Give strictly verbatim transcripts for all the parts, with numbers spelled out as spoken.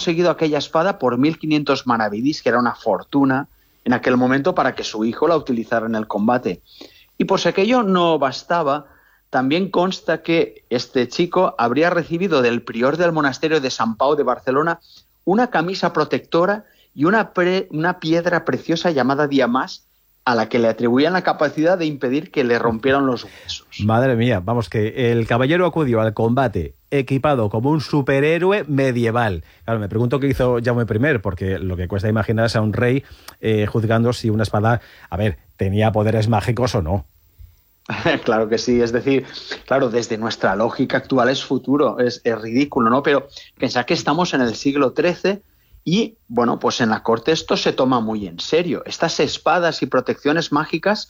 conseguido aquella espada por mil quinientos maravedís, que era una fortuna en aquel momento, para que su hijo la utilizara en el combate. Y por si aquello no bastaba, también consta que este chico habría recibido del prior del monasterio de San Pau de Barcelona una camisa protectora y una, pre, una piedra preciosa llamada diamás, a la que le atribuían la capacidad de impedir que le rompieran los huesos. Madre mía, vamos, que el caballero acudió al combate equipado como un superhéroe medieval. Claro, me pregunto qué hizo Jaume primero, porque lo que cuesta imaginarse a un rey eh, juzgando si una espada, a ver, tenía poderes mágicos o no. Claro que sí, es decir, claro, desde nuestra lógica actual es futuro, es, es ridículo, ¿no? Pero pensad que estamos en el siglo trece y, bueno, pues en la corte esto se toma muy en serio. Estas espadas y protecciones mágicas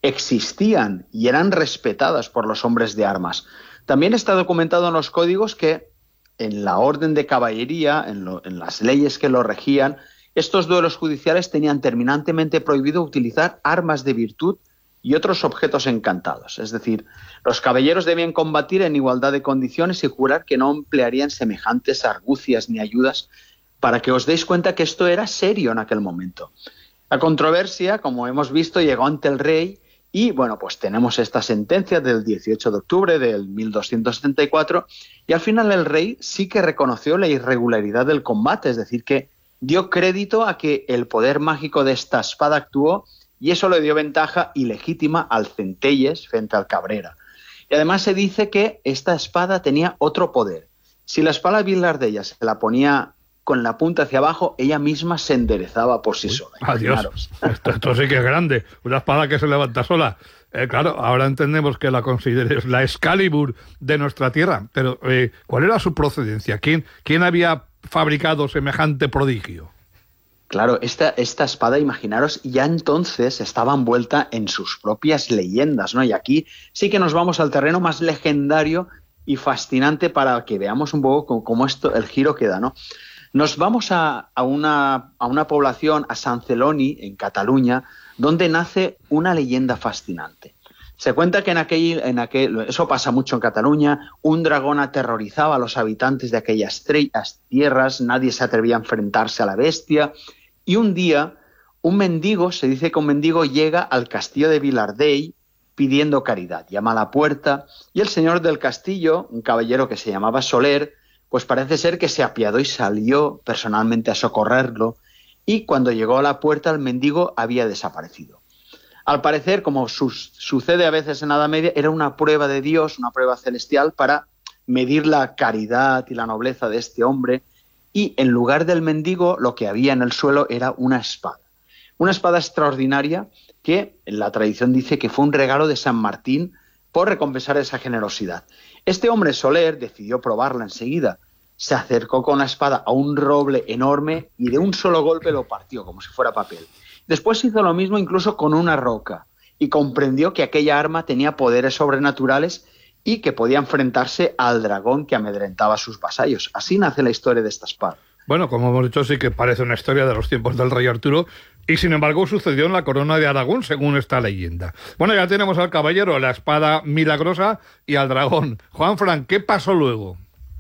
existían y eran respetadas por los hombres de armas. También está documentado en los códigos que en la orden de caballería, en, lo, en las leyes que lo regían, estos duelos judiciales tenían terminantemente prohibido utilizar armas de virtud y otros objetos encantados. Es decir, los caballeros debían combatir en igualdad de condiciones y jurar que no emplearían semejantes argucias ni ayudas, para que os deis cuenta que esto era serio en aquel momento. La controversia, como hemos visto, llegó ante el rey y, bueno, pues tenemos esta sentencia del dieciocho de octubre del mil doscientos setenta y cuatro y al final el rey sí que reconoció la irregularidad del combate, es decir, que dio crédito a que el poder mágico de esta espada actuó y eso le dio ventaja ilegítima al Centelles frente al Cabrera. Y además se dice que esta espada tenía otro poder. Si la espada Vilar de ella se la ponía con la punta hacia abajo, ella misma se enderezaba por sí Uy, sola. Adiós. Esto, esto sí que es grande. Una espada que se levanta sola. Eh, claro, ahora entendemos que la consideres la Excalibur de nuestra tierra. Pero, eh, ¿cuál era su procedencia? ¿Quién, quién había fabricado semejante prodigio? Claro, esta, esta espada, imaginaros, ya entonces estaba envuelta en sus propias leyendas, ¿no? Y aquí sí que nos vamos al terreno más legendario y fascinante para que veamos un poco cómo, cómo esto, el giro que da, ¿no? Nos vamos a, a, una, a una población, a Sant Celoni, en Cataluña, donde nace una leyenda fascinante. Se cuenta que en aquel, en aquel, eso pasa mucho en Cataluña, un dragón aterrorizaba a los habitantes de aquellas tierras, nadie se atrevía a enfrentarse a la bestia, y un día un mendigo, se dice que un mendigo llega al castillo de Vilardell pidiendo caridad, llama a la puerta, y el señor del castillo, un caballero que se llamaba Soler, pues parece ser que se apiadó y salió personalmente a socorrerlo, y cuando llegó a la puerta el mendigo había desaparecido. Al parecer, como sus, sucede a veces en la Edad Media, era una prueba de Dios, una prueba celestial para medir la caridad y la nobleza de este hombre, y en lugar del mendigo lo que había en el suelo era una espada. Una espada extraordinaria que la tradición dice que fue un regalo de San Martín por recompensar esa generosidad. Este hombre Soler decidió probarla enseguida. Se acercó con la espada a un roble enorme y de un solo golpe lo partió, como si fuera papel. Después hizo lo mismo incluso con una roca y comprendió que aquella arma tenía poderes sobrenaturales y que podía enfrentarse al dragón que amedrentaba a sus vasallos. Así nace la historia de esta espada. Bueno, como hemos dicho, sí que parece una historia de los tiempos del rey Arturo y, sin embargo, sucedió en la corona de Aragón, según esta leyenda. Bueno, ya tenemos al caballero, la espada milagrosa y al dragón. Juanfran, ¿qué pasó luego?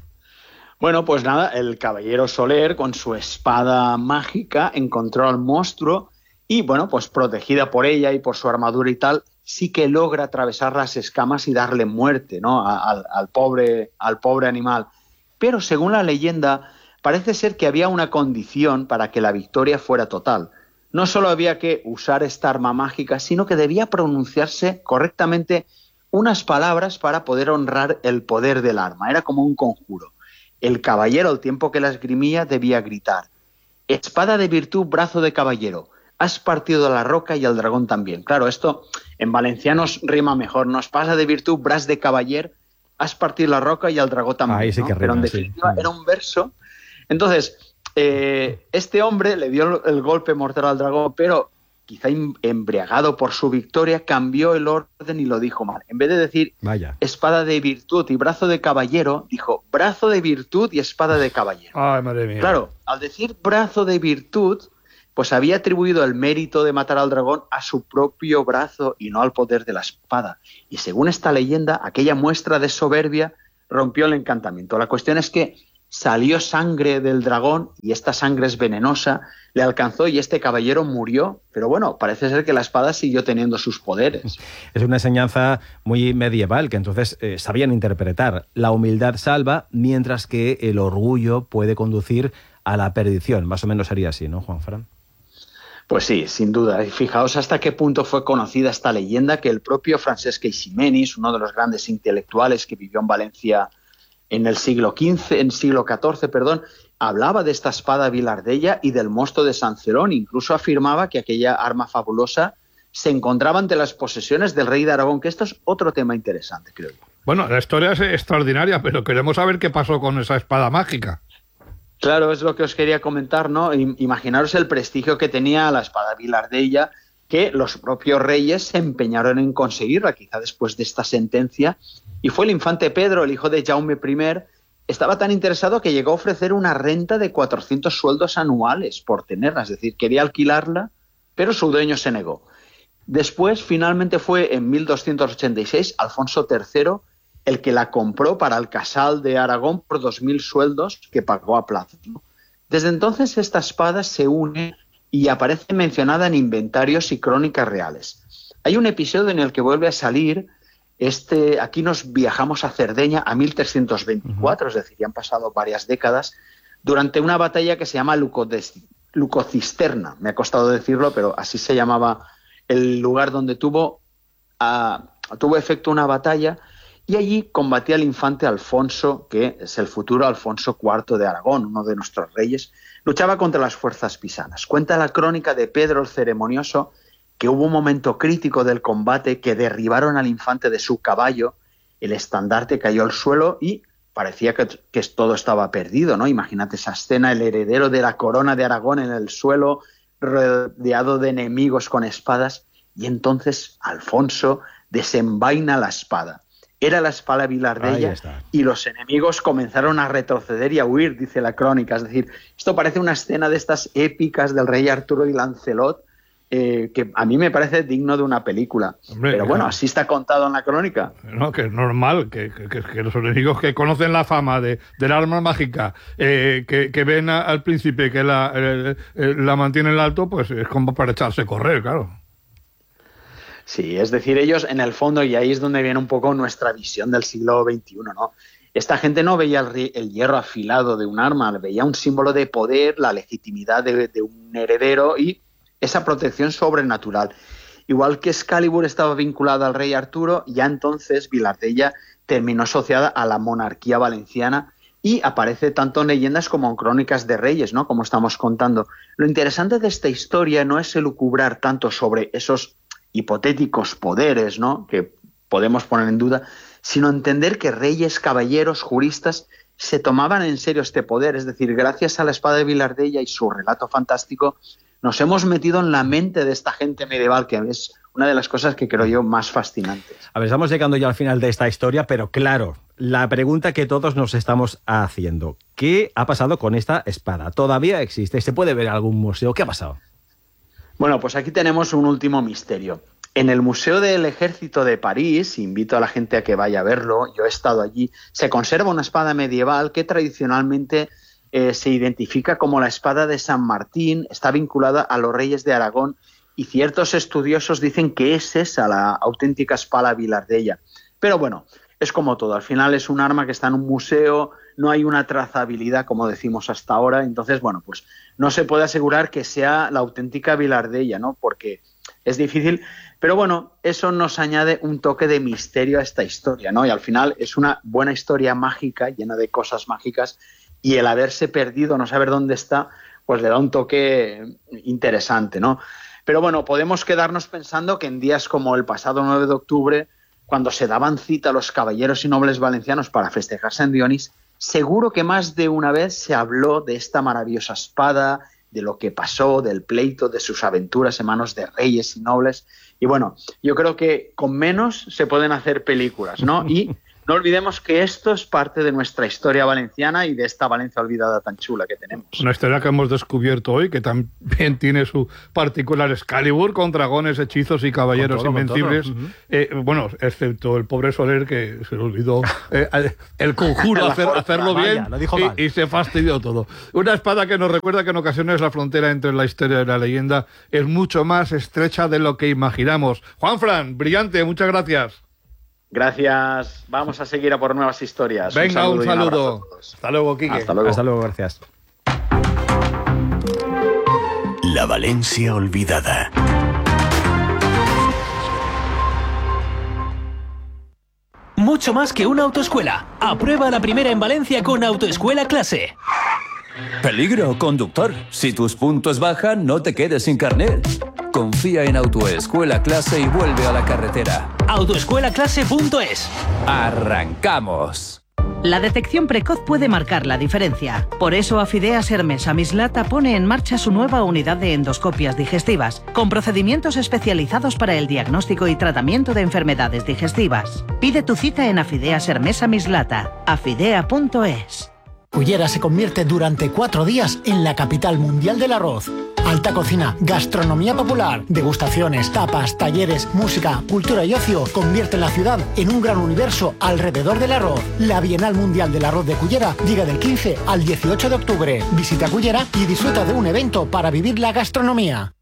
Bueno, pues nada, el caballero Soler, con su espada mágica, encontró al monstruo y, bueno, pues protegida por ella y por su armadura y tal, sí que logra atravesar las escamas y darle muerte, ¿no?, al, al, pobre, al pobre animal. Pero, según la leyenda, parece ser que había una condición para que la victoria fuera total. No solo había que usar esta arma mágica, sino que debía pronunciarse correctamente unas palabras para poder honrar el poder del arma. Era como un conjuro. El caballero, al tiempo que la esgrimía, debía gritar: espada de virtud, brazo de caballero, has partido la roca y el dragón también. Claro, esto en valenciano rima mejor, ¿no? Espada de virtud, bras de caballer, has partido la roca y el dragón también. Ahí sí que ¿no? rima, Pero en definitiva sí. Era un verso. Entonces, eh, este hombre le dio el golpe mortal al dragón, pero quizá embriagado por su victoria, cambió el orden y lo dijo mal. En vez de decir Vaya. espada de virtud y brazo de caballero, dijo brazo de virtud y espada de caballero. Ay, madre mía. Claro, al decir brazo de virtud, pues había atribuido el mérito de matar al dragón a su propio brazo y no al poder de la espada. Y según esta leyenda, aquella muestra de soberbia rompió el encantamiento. La cuestión es que salió sangre del dragón y esta sangre es venenosa, le alcanzó y este caballero murió, pero bueno, parece ser que la espada siguió teniendo sus poderes. Es una enseñanza muy medieval que entonces eh, sabían interpretar. La humildad salva, mientras que el orgullo puede conducir a la perdición. Más o menos sería así, ¿no, Juanfran? Pues sí, sin duda. Y fijaos hasta qué punto fue conocida esta leyenda que el propio Francesc Eiximenis, uno de los grandes intelectuales que vivió en Valencia en el siglo quince, en siglo catorce, perdón, hablaba de esta espada Vilardella y del mosto de San Celón. Incluso afirmaba que aquella arma fabulosa se encontraba ante las posesiones del rey de Aragón, que esto es otro tema interesante, creo yo. Bueno, la historia es extraordinaria, pero queremos saber qué pasó con esa espada mágica. Claro, es lo que os quería comentar, ¿no? Imaginaros el prestigio que tenía la espada Vilardella, que los propios reyes se empeñaron en conseguirla, quizá después de esta sentencia, y fue el infante Pedro, el hijo de Jaume primero, estaba tan interesado que llegó a ofrecer una renta de cuatrocientos sueldos anuales por tenerla, es decir, quería alquilarla, pero su dueño se negó. Después, finalmente fue en mil doscientos ochenta y seis, Alfonso tercero, el que la compró para el casal de Aragón por dos mil sueldos que pagó a plazo, ¿no? Desde entonces esta espada se une y aparece mencionada en inventarios y crónicas reales. Hay un episodio en el que vuelve a salir, este, aquí nos viajamos a Cerdeña a mil trescientos veinticuatro, uh-huh. Es decir, ya han pasado varias décadas, durante una batalla que se llama Lucodes, Lucocisterna, me ha costado decirlo, pero así se llamaba el lugar donde tuvo, uh, tuvo efecto una batalla, y allí combatía el infante Alfonso, que es el futuro Alfonso cuarto de Aragón, uno de nuestros reyes. Luchaba contra las fuerzas pisanas. Cuenta la crónica de Pedro el Ceremonioso que hubo un momento crítico del combate que derribaron al infante de su caballo, el estandarte cayó al suelo y parecía que, que todo estaba perdido, ¿no? Imagínate esa escena, el heredero de la corona de Aragón en el suelo, rodeado de enemigos con espadas, y entonces Alfonso desenvaina la espada. Era la espada Vilardella y los enemigos comenzaron a retroceder y a huir, dice la crónica. Es decir, esto parece una escena de estas épicas del rey Arturo y Lancelot, eh, que a mí me parece digno de una película. Hombre, pero bueno, así está contado en la crónica. No, que es normal, que, que, que los enemigos que conocen la fama de, del arma mágica, eh, que, que ven a, al príncipe que la, eh, eh, la mantiene en alto, pues es como para echarse a correr, claro. Sí, es decir, ellos en el fondo, y ahí es donde viene un poco nuestra visión del siglo veintiuno, ¿no? Esta gente no veía el, el hierro afilado de un arma, veía un símbolo de poder, la legitimidad de, de un heredero y esa protección sobrenatural. Igual que Excalibur estaba vinculada al rey Arturo, ya entonces Vilardella terminó asociada a la monarquía valenciana y aparece tanto en leyendas como en crónicas de reyes, ¿no? Como estamos contando. Lo interesante de esta historia no es elucubrar tanto sobre esos hipotéticos poderes, ¿no?, que podemos poner en duda, sino entender que reyes, caballeros, juristas se tomaban en serio este poder. Es decir, gracias a la espada de Vilardella y su relato fantástico, nos hemos metido en la mente de esta gente medieval, que es una de las cosas que creo yo más fascinantes. A ver, estamos llegando ya al final de esta historia, pero claro, la pregunta que todos nos estamos haciendo, ¿qué ha pasado con esta espada? ¿Todavía existe? ¿Se puede ver en algún museo? ¿Qué ha pasado? Bueno, pues aquí tenemos un último misterio. En el Museo del Ejército de París, invito a la gente a que vaya a verlo, yo he estado allí, se conserva una espada medieval que tradicionalmente eh, se identifica como la espada de San Martín, está vinculada a los reyes de Aragón y ciertos estudiosos dicen que es esa la auténtica espada Vilardella. Pero bueno, es como todo, al final es un arma que está en un museo, no hay una trazabilidad como decimos hasta ahora, entonces bueno, pues no se puede asegurar que sea la auténtica Vilardella, ¿no? Porque es difícil, pero bueno, eso nos añade un toque de misterio a esta historia, ¿no? Y al final es una buena historia mágica, llena de cosas mágicas, y el haberse perdido, no saber dónde está, pues le da un toque interesante, ¿no? Pero bueno, podemos quedarnos pensando que en días como el pasado nueve de octubre, cuando se daban cita a los caballeros y nobles valencianos para festejar San Dionís, seguro que más de una vez se habló de esta maravillosa espada, de lo que pasó, del pleito, de sus aventuras en manos de reyes y nobles. Y bueno, yo creo que con menos se pueden hacer películas, ¿no? Y no olvidemos que esto es parte de nuestra historia valenciana y de esta Valencia olvidada tan chula que tenemos. Una historia que hemos descubierto hoy, que también tiene su particular Excalibur, con dragones, hechizos y caballeros todo, invencibles. Uh-huh. eh, bueno, excepto el pobre Soler, que se le olvidó eh, el conjuro, hacer, hacerlo bien, Vaya, dijo y, y se fastidió todo. Una espada que nos recuerda que en ocasiones la frontera entre la historia y la leyenda es mucho más estrecha de lo que imaginamos. Juanfran, brillante, muchas gracias. Gracias. Vamos a seguir a por nuevas historias. Venga, un saludo. Un saludo. Un Hasta luego, Quique. Hasta luego. Hasta luego, gracias. La Valencia olvidada. Mucho más que una autoescuela. Aprueba la primera en Valencia con Autoescuela Clase. Peligro, conductor. Si tus puntos bajan, no te quedes sin carnet. Confía en Autoescuela Clase y vuelve a la carretera. autoescuela clase punto es. ¡Arrancamos! La detección precoz puede marcar la diferencia. Por eso Afideas Hermesa Mislata pone en marcha su nueva unidad de endoscopias digestivas, con procedimientos especializados para el diagnóstico y tratamiento de enfermedades digestivas. Pide tu cita en Afideas Hermesa Mislata, afidea punto es. Cullera se convierte durante cuatro días en la capital mundial del arroz. Alta cocina, gastronomía popular, degustaciones, tapas, talleres, música, cultura y ocio convierten la ciudad en un gran universo alrededor del arroz. La Bienal Mundial del Arroz de Cullera llega del quince al dieciocho de octubre. Visita Cullera y disfruta de un evento para vivir la gastronomía.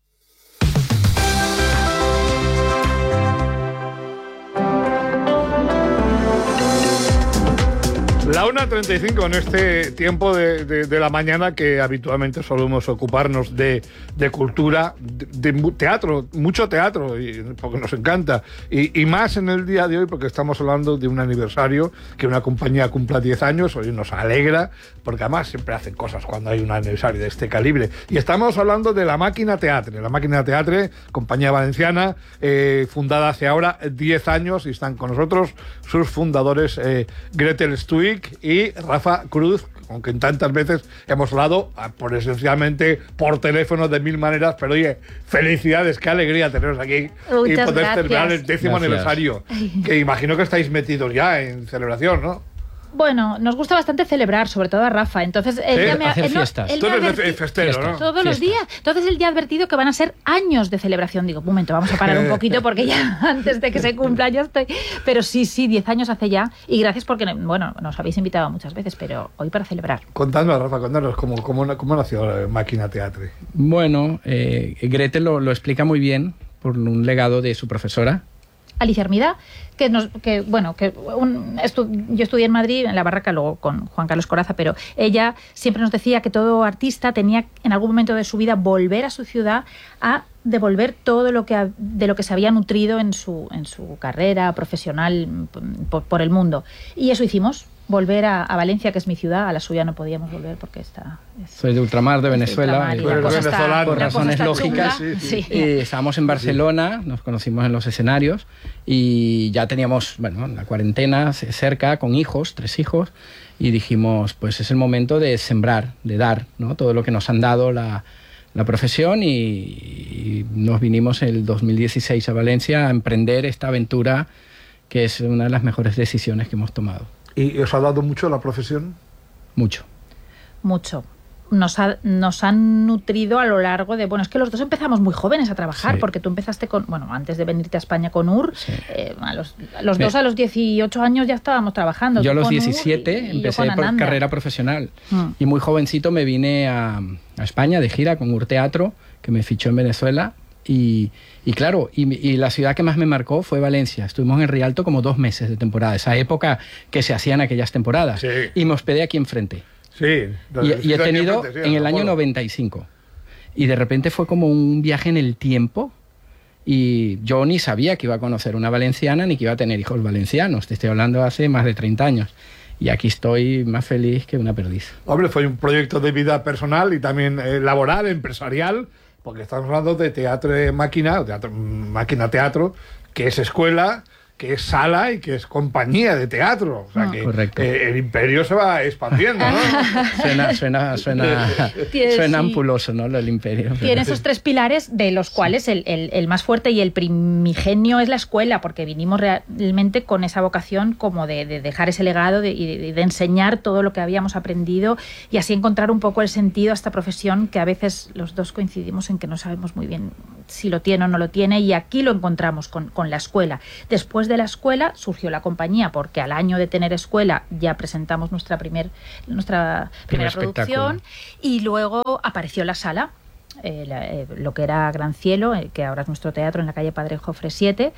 La una treinta y cinco en este tiempo de, de, de la mañana que habitualmente solemos ocuparnos de, de cultura, de, de teatro, mucho teatro, y, porque nos encanta, y, y más en el día de hoy porque estamos hablando de un aniversario, que una compañía cumpla diez años, hoy nos alegra, porque además siempre hacen cosas cuando hay un aniversario de este calibre. Y estamos hablando de La Máquina Teatre, La Máquina Teatre, compañía valenciana, eh, fundada hace ahora diez años, y están con nosotros sus fundadores, eh, Gretel Stuik y Rafa Cruz, con quien tantas veces hemos hablado, por esencialmente por teléfono de mil maneras, pero oye, felicidades, qué alegría teneros aquí. Muchas y poder gracias. celebrar el décimo Gracias. aniversario, que imagino que estáis metidos ya en celebración, ¿no? Bueno, nos gusta bastante celebrar, sobre todo a Rafa. Entonces, él Sí, ya me ha, hacer él no- fiestas. él Tú me ha eres de adverti- festero, ¿no? Todos los Fiestas. días. Entonces él ya ha advertido que van a ser años de celebración. Digo, un momento, vamos a parar un poquito porque ya antes de que se cumpla ya estoy. Pero sí, sí, diez años hace ya. Y gracias porque, bueno, nos habéis invitado muchas veces, pero hoy para celebrar. Contadnos, Rafa, contadnos cómo, cómo, cómo nació Máquina Teatre. Bueno, eh, Gretel lo, lo explica muy bien por un legado de su profesora. Alicia Hermida, que nos, que bueno, que un, estu, yo estudié en Madrid, en la Barraca, luego con Juan Carlos Coraza, pero ella siempre nos decía que todo artista tenía en algún momento de su vida volver a su ciudad a devolver todo lo que de lo que se había nutrido en su en su carrera profesional por, por el mundo. Y eso hicimos. Volver a, a Valencia, que es mi ciudad. A la suya no podíamos volver porque está... Es, Soy de ultramar, de Venezuela. ultramar, y y la Pero cosa eres está- venezolano. por la cosa razones está lógicas. chunga. Sí, sí. Sí. Eh, estábamos en Barcelona, nos conocimos en los escenarios y ya teníamos, bueno, la cuarentena c- cerca, con hijos, tres hijos, y dijimos, pues es el momento de sembrar, de dar, ¿no? Todo lo que nos han dado la, la profesión, y, y nos vinimos el dos mil dieciséis a Valencia a emprender esta aventura, que es una de las mejores decisiones que hemos tomado. ¿Y os ha dado mucho la profesión? Mucho. Mucho. Nos, ha, nos han nutrido a lo largo de... Bueno, es que los dos empezamos muy jóvenes a trabajar, Sí. porque tú empezaste con... Bueno, antes de venirte a España con U R, Sí. eh, a los, a los Me- dos a los dieciocho años ya estábamos trabajando. Yo a Tú los con U R diecisiete y- y yo empecé con por Ananda. carrera profesional. Mm. Y muy jovencito me vine a, a España de gira con U R Teatro, que me fichó en Venezuela. Y, y claro, y, y la ciudad que más me marcó fue Valencia. Estuvimos en Rialto como dos meses de temporada, esa época que se hacían aquellas temporadas. Sí. Y me hospedé aquí enfrente. Sí. Y, y he tenido en el año noventa y cinco. Y de repente fue como un viaje en el tiempo. Y yo ni sabía que iba a conocer una valenciana ni que iba a tener hijos valencianos. Te estoy hablando hace más de treinta años. Y aquí estoy más feliz que una perdiz. Hombre, fue un proyecto de vida personal y también eh, laboral, empresarial, porque estamos hablando de teatro de máquina, teatro, máquina teatro, que es escuela que es sala y que es compañía de teatro. O sea, que eh, el imperio se va expandiendo, ¿no? Suena, suena, suena, suena ampuloso, ¿no? Lo del imperio. Tiene esos tres pilares, de los cuales el, el, el más fuerte y el primigenio es la escuela, porque vinimos realmente con esa vocación como de, de dejar ese legado de, y de, de enseñar todo lo que habíamos aprendido y así encontrar un poco el sentido a esta profesión, que a veces los dos coincidimos en que no sabemos muy bien si lo tiene o no lo tiene, y aquí lo encontramos con, con la escuela. Después de la escuela surgió la compañía, porque al año de tener escuela ya presentamos nuestra, primer, nuestra primera producción, y luego apareció la sala. Eh, la, eh, lo que era Gran Cielo, eh, que ahora es nuestro teatro en la calle Padre Jofre siete,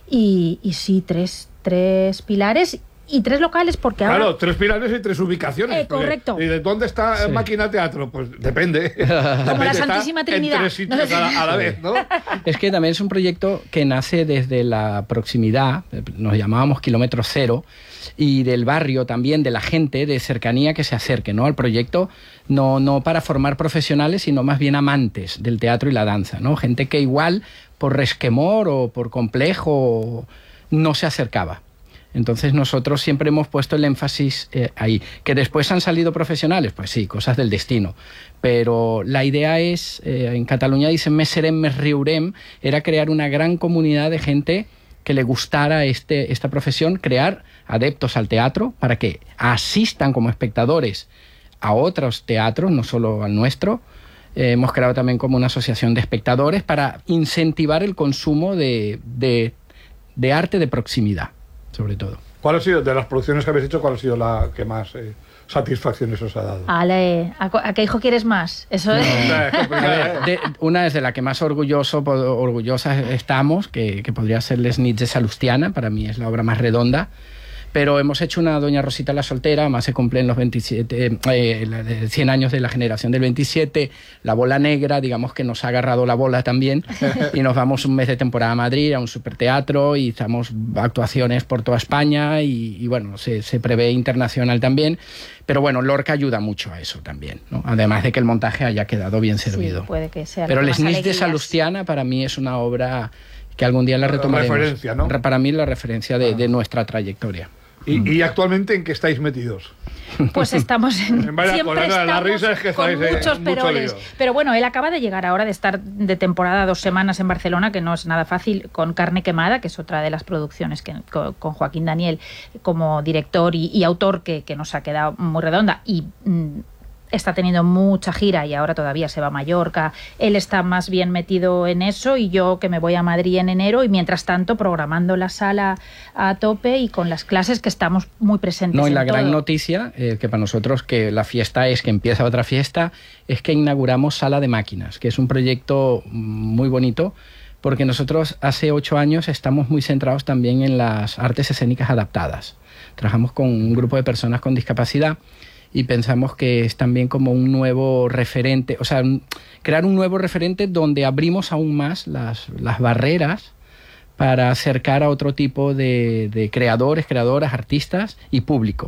y, y sí, tres, tres pilares y tres locales, porque ahora... Claro, tres pilares y tres ubicaciones. Eh, correcto. ¿Y de dónde está sí. Máquina Teatro? Pues depende. Como la Santísima Trinidad. En tres sitios a la, a la vez, ¿no? Es que también es un proyecto que nace desde la proximidad, nos llamábamos Kilómetro Cero, y del barrio también, de la gente, de cercanía que se acerque, ¿no?, al proyecto, no, no para formar profesionales, sino más bien amantes del teatro y la danza, ¿no? Gente que igual por resquemor o por complejo no se acercaba. Entonces nosotros siempre hemos puesto el énfasis eh, ahí. ¿Que después han salido profesionales? Pues sí, cosas del destino. Pero la idea es, eh, en Cataluña dicen mes serem, mes riurem, era crear una gran comunidad de gente que le gustara este, esta profesión, crear adeptos al teatro para que asistan como espectadores a otros teatros, no solo al nuestro. Eh, hemos creado también como una asociación de espectadores para incentivar el consumo de, de, de arte de proximidad, sobre todo. ¿Cuál ha sido, de las producciones que habéis hecho, cuál ha sido la que más eh, satisfacciones os ha dado? Ale, ¿a, ¿a qué hijo quieres más? Eso no, es... A ver, de, una es de la que más orgulloso, orgullosas estamos, que, que podría ser Les Nits de Salustiana, para mí es la obra más redonda. Pero hemos hecho una Doña Rosita la Soltera, además se cumplen los veintisiete, eh, cien años de la generación del veintisiete, La Bola Negra, digamos que nos ha agarrado la bola también, y nos vamos un mes de temporada a Madrid, a un superteatro, y estamos actuaciones por toda España, y, y bueno, se, se prevé internacional también. Pero bueno, Lorca ayuda mucho a eso también, ¿no? Además de que el montaje haya quedado bien servido. Sí, puede que sea. Pero Les Nits de Salustiana para mí es una obra que algún día la retomaremos. Referencia, ¿no? Para mí la referencia de, de nuestra trayectoria. ¿Y, ¿Y actualmente en qué estáis metidos? Pues estamos en, en varias siempre cosas. estamos La risa es que con estáis muchos en peroles. mucho lío. Pero bueno, él acaba de llegar ahora de estar de temporada dos semanas en Barcelona, que no es nada fácil, con Carne Quemada, que es otra de las producciones que con, con Joaquín Daniel como director y, y autor, que, que nos ha quedado muy redonda. Y mm, está teniendo mucha gira y ahora todavía se va a Mallorca. Él está más bien metido en eso, y yo que me voy a Madrid en enero, y mientras tanto programando la sala a tope y con las clases que estamos muy presentes. No, y en la todo. gran noticia, eh, que para nosotros que la fiesta es que empieza otra fiesta, es que inauguramos Sala de Máquinas, que es un proyecto muy bonito, porque nosotros hace ocho años estamos muy centrados también en las artes escénicas adaptadas. Trabajamos con un grupo de personas con discapacidad y pensamos que es también como un nuevo referente, o sea, crear un nuevo referente donde abrimos aún más las, las barreras para acercar a otro tipo de, de creadores, creadoras, artistas y público.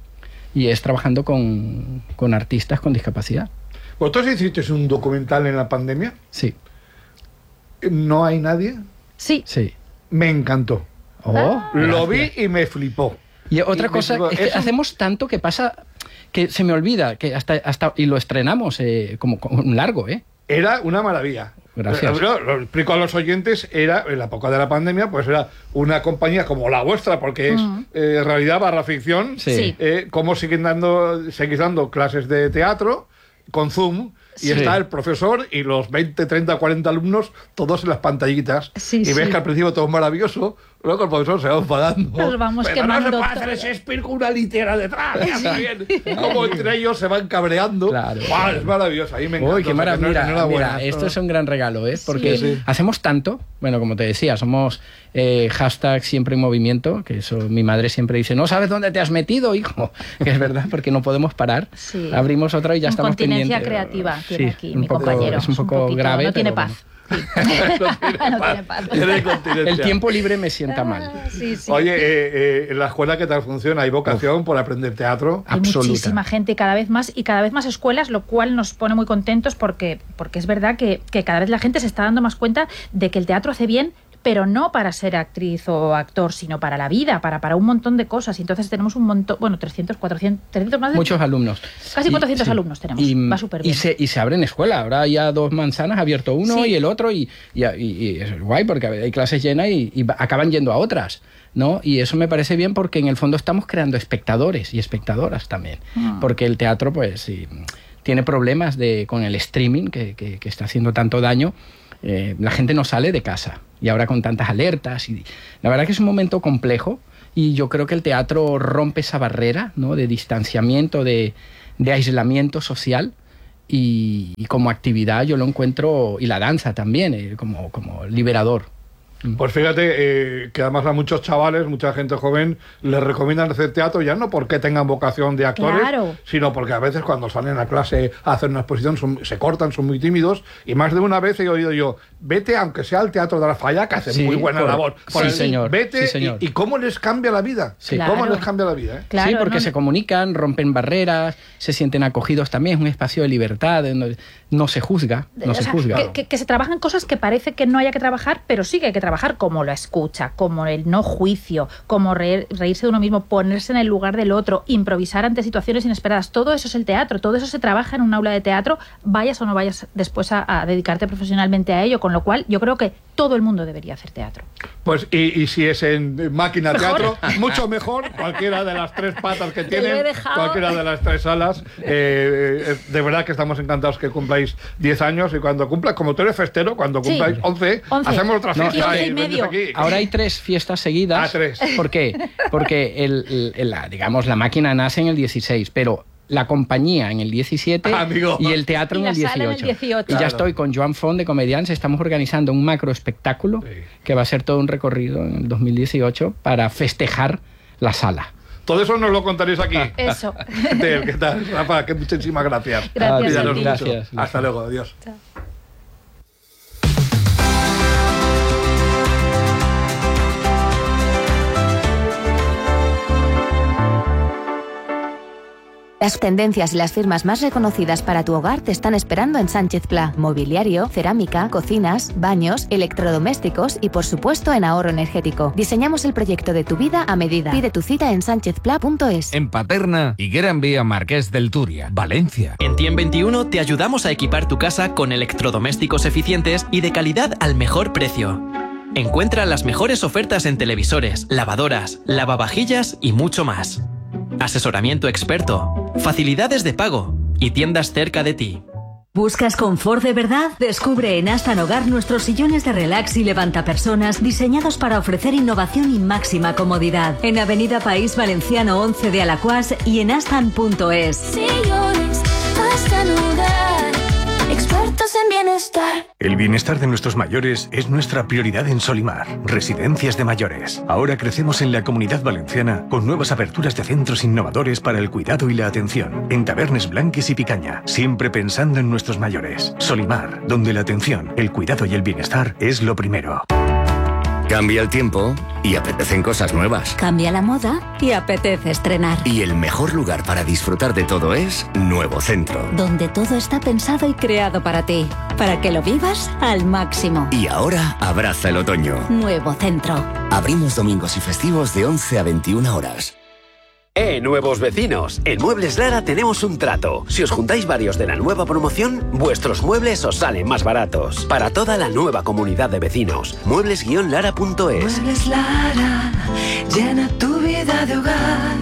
Y es trabajando con, con artistas con discapacidad. ¿Vosotros hicisteis un documental en la pandemia? Sí. ¿No hay nadie? Sí. Sí. Me encantó. Oh, Lo gracias. vi y me flipó. Y otra y cosa, digo, es que eso... hacemos tanto que pasa que se me olvida, que hasta, hasta y lo estrenamos eh, como, como un largo, ¿eh? Era una maravilla. Gracias. Lo, lo explico a los oyentes, era, en la época de la pandemia, pues era una compañía como la vuestra, porque es Uh-huh. eh, realidad barra ficción, Sí. Sí. eh, cómo siguen dando, seguís dando clases de teatro con Zoom, y Sí. está el profesor y los veinte, treinta, cuarenta alumnos, todos en las pantallitas, Sí, y ves sí. que al principio todo es maravilloso, luego el profesor se va enfadando. Nos vamos Pero quemando no se puede todo. hacer Shakespeare con una litera detrás. Como entre ellos se van cabreando. Claro. ¡Wow! Es maravilloso, ahí me encanta. Uy, qué O sea, que maravilla. Mira, enhorabuena. mira, esto es un gran regalo, ¿eh? Porque Sí, sí. hacemos tanto, bueno, como te decía, somos eh, hashtag siempre en movimiento, que eso mi madre siempre dice, no sabes dónde te has metido, hijo. Que es verdad, porque no podemos parar. Sí. Abrimos otra y ya estamos Incontinencia pendientes. creativa tiene Sí, aquí un mi poco- compañero. Es un poco poquito- grave. No tiene pero paz. no tiene No paz. tiene paz. Tiene continencia. El tiempo libre me sienta mal. Ah, sí, sí. Oye, eh, eh, en la escuela, ¿qué tal funciona? ¿Hay vocación por aprender teatro? Hay absoluta. muchísima gente, cada vez más, y cada vez más escuelas, lo cual nos pone muy contentos, porque, porque es verdad que, que cada vez la gente se está dando más cuenta de que el teatro hace bien pero no para ser actriz o actor, sino para la vida, para, para un montón de cosas. Y entonces tenemos un montón, bueno, trescientos, cuatrocientos, trescientos más de... Muchos alumnos. Casi Y- cuatrocientos sí. alumnos tenemos. Y, Va súper bien. y se, y se abren escuelas. Ahora ya dos manzanas, ha abierto uno Sí. y el otro, y, y, y- y es guay porque hay clases llenas y, y va- acaban yendo a otras, ¿no? Y eso me parece bien porque en el fondo estamos creando espectadores y espectadoras también. Ah. Porque el teatro, pues, sí, tiene problemas de, con el streaming que, que- que está haciendo tanto daño. Eh, la gente no sale de casa y ahora con tantas alertas. Y la verdad que es un momento complejo y yo creo que el teatro rompe esa barrera, ¿no? De distanciamiento, de, de aislamiento social. Y, y como actividad yo lo encuentro, y la danza también, eh, como, como liberador. Pues fíjate eh, que además a muchos chavales, mucha gente joven, les recomiendan hacer teatro ya no porque tengan vocación de actores, Claro. sino porque a veces cuando salen a clase a hacer una exposición son- se cortan, son muy tímidos, y más de una vez he oído yo, vete aunque sea al Teatro de la Falla, que hace Sí, muy buena por- labor. sí, Por el- señor, Vete sí, señor. Y, y cómo les cambia la vida. Sí. Cómo Claro. les cambia la vida. ¿eh? Claro, sí, porque no, se no. comunican, rompen barreras, se sienten acogidos también, es un espacio de libertad, donde no se juzga, no O se sea, juzga. que, que- que se trabajan cosas que parece que no haya que trabajar, pero sí que hay que trabajar, como la escucha, como el no juicio, como reír- reírse de uno mismo, ponerse en el lugar del otro, improvisar ante situaciones inesperadas. Todo eso es el teatro, todo eso se trabaja en un aula de teatro, vayas o no vayas después a, a dedicarte profesionalmente a ello, con lo cual yo creo que todo el mundo debería hacer teatro. Pues y, y si es en máquina Mejor. teatro, mucho mejor, cualquiera de las tres patas que Te lo tienen, he dejado. cualquiera de las tres salas. Eh, eh, de verdad que estamos encantados que cumpláis diez años, y cuando cumplas, como tú eres festero, cuando Sí. cumpláis once, once. hacemos otra No, fiesta y once y venid medio. aquí. Ahora hay tres fiestas seguidas. Ah, tres. ¿Por qué? Porque el, el- el- la, digamos, la máquina nace en el dieciséis, pero la compañía en el diecisiete Ah, amigo. y el teatro Y en la el sala en el dieciocho. dieciocho. Y ya Claro. estoy con Joan Font de Comedians, estamos organizando un macro espectáculo Sí. que va a ser todo un recorrido en el dos mil dieciocho para festejar la sala. Todo eso nos lo contaréis aquí. Eso. Del, ¿qué tal, Rafa? Que muchísimas gracias. Gracias Ah, a Cuídanos ti. mucho. Gracias. Hasta luego, adiós. Chao. Las tendencias y las firmas más reconocidas para tu hogar te están esperando en Sánchez Pla. Mobiliario, cerámica, cocinas, baños, electrodomésticos y, por supuesto, en ahorro energético. Diseñamos el proyecto de tu vida a medida. Pide tu cita en sánchez pla punto es. En Paterna, Higuera en Vía Marqués del Turia, Valencia. En Tiem veintiuno te ayudamos a equipar tu casa con electrodomésticos eficientes y de calidad al mejor precio. Encuentra las mejores ofertas en televisores, lavadoras, lavavajillas y mucho más. Asesoramiento experto, facilidades de pago y tiendas cerca de ti. ¿Buscas confort de verdad? Descubre en Astan Hogar nuestros sillones de relax y levantapersonas diseñados para ofrecer innovación y máxima comodidad. En Avenida País Valenciano once de Alacuás y en astan punto es. Sillones, Astan Hogar, expertos en bienestar. El bienestar de nuestros mayores es nuestra prioridad en Solimar, Residencias de Mayores. Ahora crecemos en la Comunidad Valenciana con nuevas aperturas de centros innovadores para el cuidado y la atención, en Tabernes Blanques y Picaña, siempre pensando en nuestros mayores. Solimar, donde la atención, el cuidado y el bienestar es lo primero. Cambia el tiempo y apetecen cosas nuevas. Cambia la moda y apetece estrenar. Y el mejor lugar para disfrutar de todo es Nuevo Centro. Donde todo está pensado y creado para ti, para que lo vivas al máximo. Y ahora abraza el otoño. Nuevo Centro. Abrimos domingos y festivos de once a veintiuna horas. ¡Eh, nuevos vecinos! En Muebles Lara tenemos un trato. Si os juntáis varios de la nueva promoción, vuestros muebles os salen más baratos. Para toda la nueva comunidad de vecinos, muebles guion lara punto es. Muebles Lara, llena tu vida de hogar.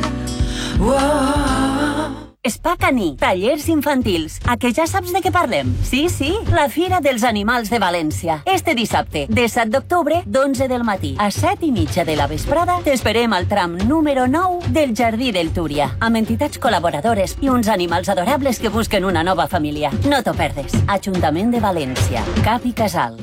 Wow. Spa Caní, tallers infantils. A que ja saps de què parlem? Sí, sí, la Fira dels Animals de València. Este dissabte, disset d'octubre, d'onze del matí a set i mitja de la vesprada, t'esperem al tram número nou del Jardí del Túria, amb entitats col·laboradores i uns animals adorables que busquen una nova família. No t'ho perdes. Ajuntament de València. Cap i Casal.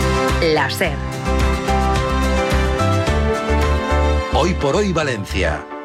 La SER. Hoy por hoy Valencia.